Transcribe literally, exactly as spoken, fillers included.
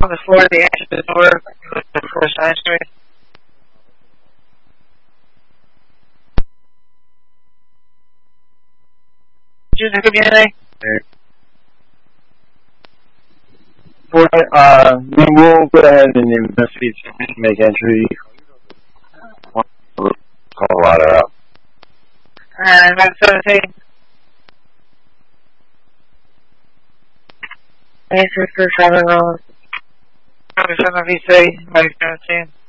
on the floor of the edge of the door for a side street. Did you think of anything? For, uh, we will go ahead and investigate and make entry. Colorado out. Alright, Mac seventeen. Answer for seven roll. seven V C, Mac seventeen.